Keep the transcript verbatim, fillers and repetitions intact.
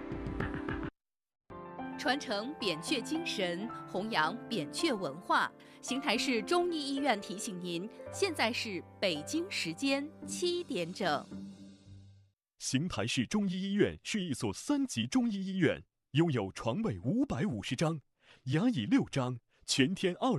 传承扁鹊精神，弘扬扁鹊文化。邢台市中医医院提醒您，现在是北京时间七点整。 邢台市中医医院是一所三级中医医院，拥有床位五百五十张，牙椅六张，全天二